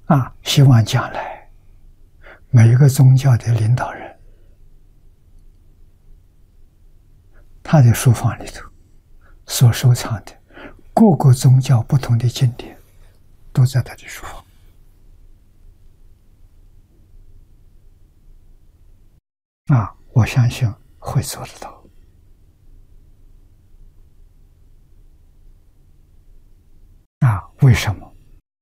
希望将来每一个宗教的领导人，他的书房里头所收藏的各个宗教不同的经典，都在他的书房。我相信会做得到。为什么？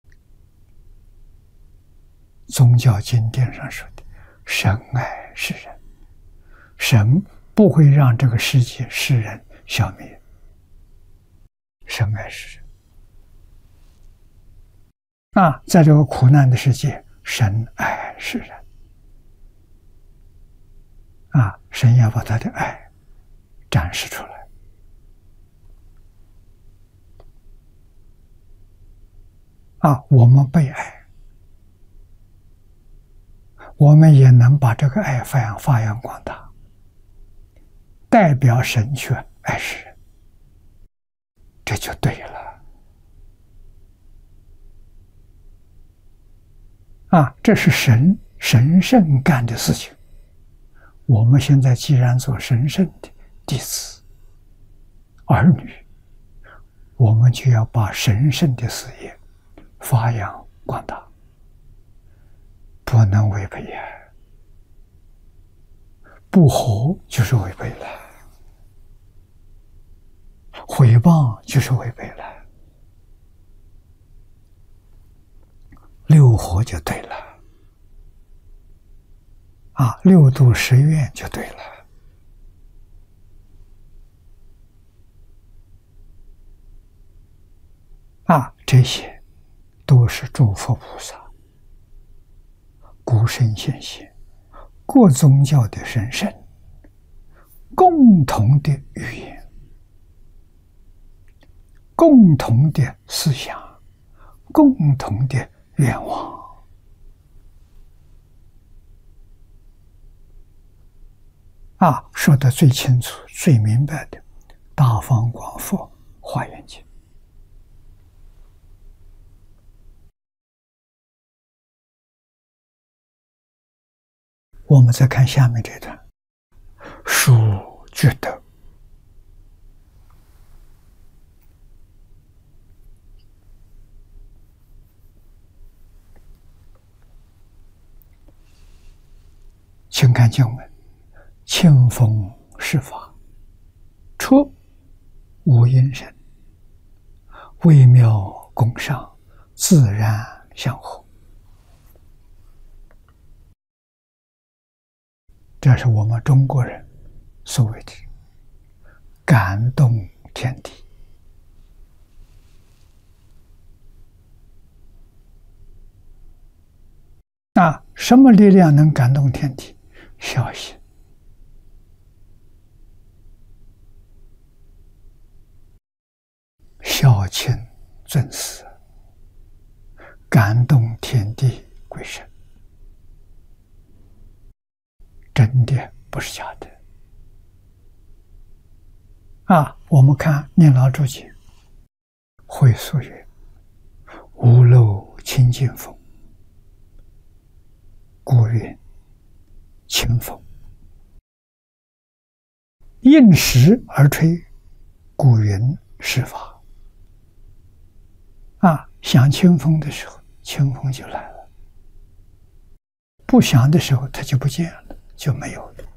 宗教经典上说的“神爱世人”，神不会让这个世界世人消灭。神爱世人。在这个苦难的世界，神爱世人。神要把他的爱展示出来。我们被爱，我们也能把这个爱发扬光大，代表神去爱世人，这就对了。这是神圣干的事情。我们现在既然做神圣的弟子、儿女，我们就要把神圣的事业发扬光大，不能违背呀！不和就是违背了，毁谤就是违背了，六和就对了。六度十愿就对了。这些都是诸佛菩萨、古圣先贤、各宗教的神圣共同的语言、共同的思想、共同的愿望。说得最清楚、最明白的《大方广佛华严经》。我们再看下面这段：殊觉得请看经文。清风是法，出无因身，微妙共上，自然相合。这是我们中国人所谓的感动天地。什么力量能感动天地？孝心。孝亲尊师，感动天地鬼神，真的不是假的。我们看念老注解，会所曰：“无漏清净风，故云清风；应时而吹，故云是法。”想清风的时候，清风就来了；不想的时候，它就不见了，就没有了。